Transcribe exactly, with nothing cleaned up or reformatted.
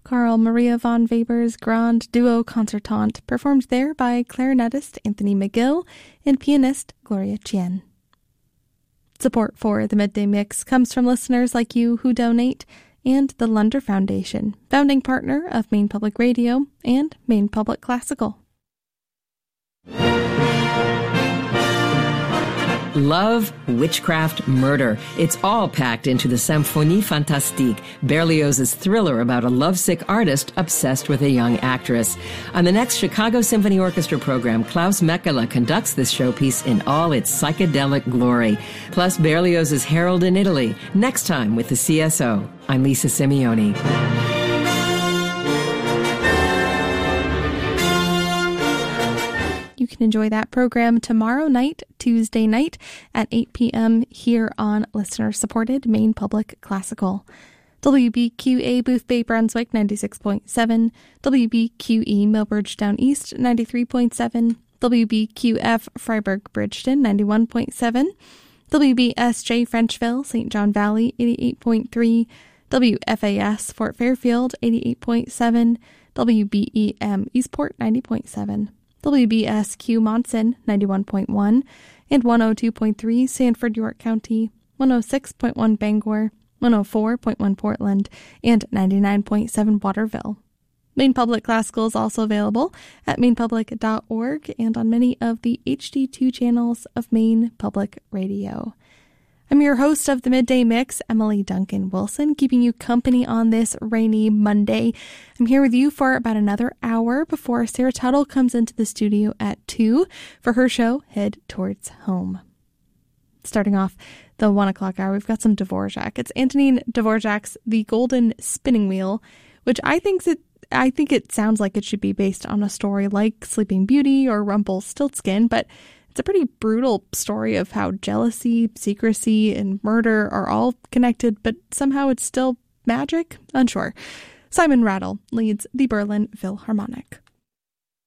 Carl Maria von Weber's Grand Duo Concertant, performed there by clarinetist Anthony McGill and pianist Gloria Chien. Support for the Midday Mix comes from listeners like you who donate, and the Lunder Foundation, founding partner of Maine Public Radio and Maine Public Classical. Love, witchcraft, murder. It's all packed into the Symphonie Fantastique, Berlioz's thriller about a lovesick artist obsessed with a young actress. On the next Chicago Symphony Orchestra program, Klaus Mekela conducts this showpiece in all its psychedelic glory. Plus Berlioz's Harold in Italy, next time with the C S O. I'm Lisa Simeone. You can enjoy that program tomorrow night, Tuesday night at eight p.m. here on listener-supported Maine Public Classical. W B Q A Booth Bay Brunswick ninety-six point seven, W B Q E Millbridge Down East ninety-three point seven, W B Q F Freiburg Bridgeton ninety-one point seven, W B S J Frenchville Saint John Valley eighty-eight point three, W F A S Fort Fairfield eighty-eight point seven, W B E M Eastport ninety point seven. W B S Q Monson ninety-one point one, and one oh two point three Sanford, York County, one oh six point one Bangor, one oh four point one Portland, and ninety-nine point seven Waterville. Maine Public Classical is also available at maine public dot org and on many of the H D two channels of Maine Public Radio. I'm your host of the Midday Mix, Emily Duncan Wilson, keeping you company on this rainy Monday. I'm here with you for about another hour before Sarah Tuttle comes into the studio at two for her show, Head Towards Home. Starting off the one o'clock hour, we've got some Dvorak. It's Antonin Dvorak's The Golden Spinning Wheel, which I think it, I think it sounds like it should be based on a story like Sleeping Beauty or Rumpelstiltskin, but it's a pretty brutal story of how jealousy, secrecy, and murder are all connected, but somehow it's still magic? Unsure. Simon Rattle leads the Berlin Philharmonic.